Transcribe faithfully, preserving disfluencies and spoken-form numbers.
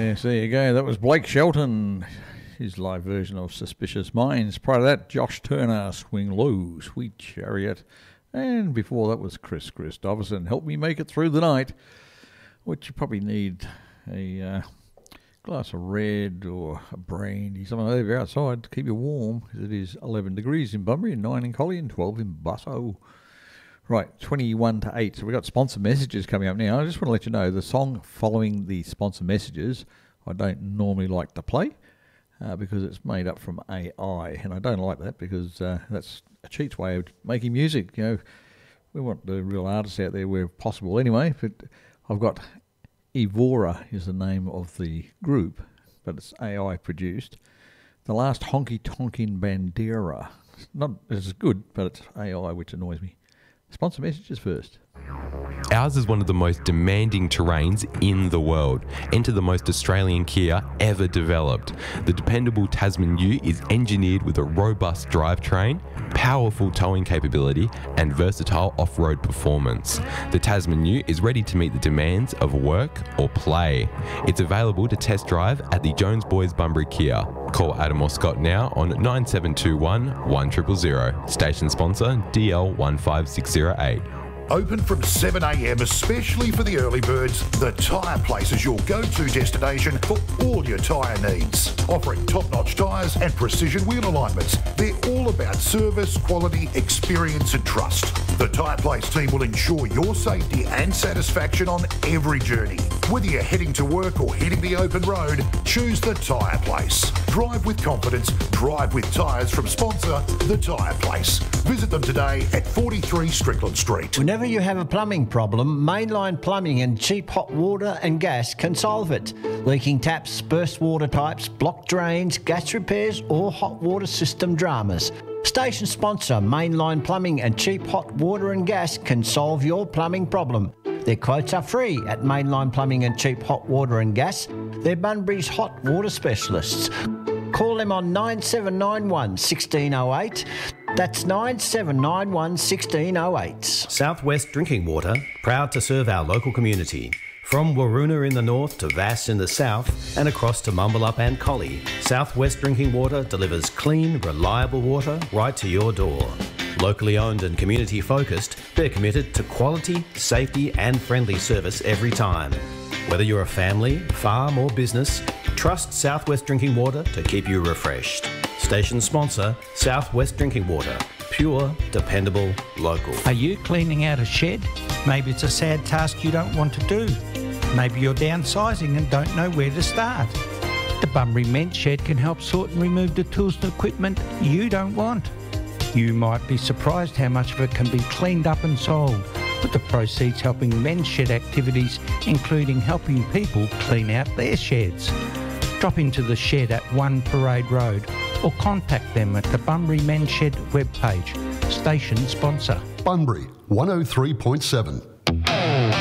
Yes, there you go. That was Blake Shelton, his live version of Suspicious Minds. Prior to that, Josh Turner, Swing Low, Sweet Chariot. And before that was Chris Christopherson, Help Me Make It Through the Night, which you probably need a uh, glass of red or a brandy, something like that outside to keep you warm, because it is eleven degrees in Bunbury, and nine in Collie, and twelve in Busso. Right, twenty-one to eight. So we've got sponsor messages coming up now. I just want to let you know the song following the sponsor messages I don't normally like to play uh, because it's made up from A I, and I don't like that because uh, that's a cheat's way of making music. You know, we want the real artists out there where possible anyway, but I've got Evora is the name of the group, but it's A I produced. The last Honky Tonkin Bandera. It's not as good, but it's A I, which annoys me. Sponsor messages first. Ours is one of the most demanding terrains in the world. Enter the most Australian Kia ever developed. The dependable Tasman U is engineered with a robust drivetrain, powerful towing capability, and versatile off-road performance. The Tasman U is ready to meet the demands of work or play. It's available to test drive at the Jones Boys Bunbury Kia. Call Adam or Scott now on nine seven two one, one zero zero zero. Station sponsor D L one five six zero eight. Open from seven a m especially for the early birds, The Tyre Place is your go-to destination for all your tyre needs. Offering top-notch tyres and precision wheel alignments, they're all about service, quality, experience and trust. The Tyre Place team will ensure your safety and satisfaction on every journey. Whether you're heading to work or hitting the open road, choose The Tyre Place. Drive with confidence, drive with tyres from sponsor The Tyre Place. Visit them today at forty-three Strickland Street. Whenever you have a plumbing problem, Mainline Plumbing and Cheap Hot Water and Gas can solve it. Leaking taps, burst water pipes, blocked drains, gas repairs or hot water system dramas. Station sponsor Mainline Plumbing and Cheap Hot Water and Gas can solve your plumbing problem. Their quotes are free at Mainline Plumbing and Cheap Hot Water and Gas. They're Bunbury's hot water specialists. Call them on nine seven nine one, one six zero eight. That's nine seven nine one, one six zero eight. Southwest Drinking Water, proud to serve our local community. From Waroona in the north to Vass in the south and across to Mumbalup and Collie, Southwest Drinking Water delivers clean, reliable water right to your door. Locally owned and community focused, they're committed to quality, safety and friendly service every time. Whether you're a family, farm or business, trust Southwest Drinking Water to keep you refreshed. Station sponsor, Southwest Drinking Water. Pure, dependable, local. Are you cleaning out a shed? Maybe it's a sad task you don't want to do. Maybe you're downsizing and don't know where to start. The Bunbury Men's Shed can help sort and remove the tools and equipment you don't want. You might be surprised how much of it can be cleaned up and sold, with the proceeds helping men's shed activities, including helping people clean out their sheds. Drop into the shed at One Parade Road or contact them at the Bunbury Men's Shed webpage. Station sponsor. Bunbury one oh three point seven.